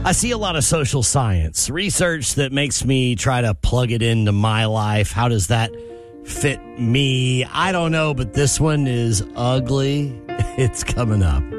I see a lot of social science research that makes me try to plug it into my life. How does that fit me? I don't know, but this one is ugly. It's coming up.